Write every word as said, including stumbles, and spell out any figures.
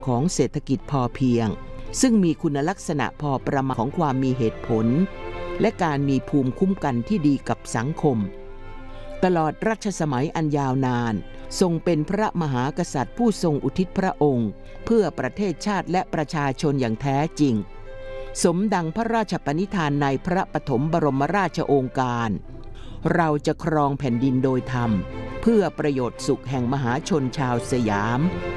ของเศรษฐกิจพอเพียงซึ่งมีคุณลักษณะพอประมาณของความมีเหตุผลและการมีภูมิคุ้มกันที่ดีกับสังคมตลอดรัชสมัยอันยาวนานทรงเป็นพระมหากษัตริย์ผู้ทรงอุทิศพระองค์เพื่อประเทศชาติและประชาชนอย่างแท้จริงสมดังพระราชปณิธานในพระปฐมบรมราชโองการเราจะครองแผ่นดินโดยธรรมเพื่อประโยชน์สุขแห่งมหาชนชาวสยาม